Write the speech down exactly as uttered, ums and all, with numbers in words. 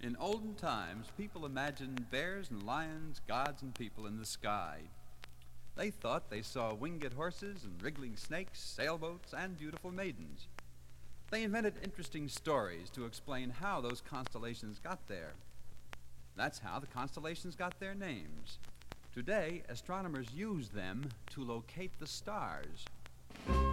In olden times, people imagined bears and lions, gods and people in the sky. They thought they saw winged horses and wriggling snakes, sailboats, and beautiful maidens. They invented interesting stories to explain how those constellations got there. That's how the constellations got their names. Today, astronomers use them to locate the stars.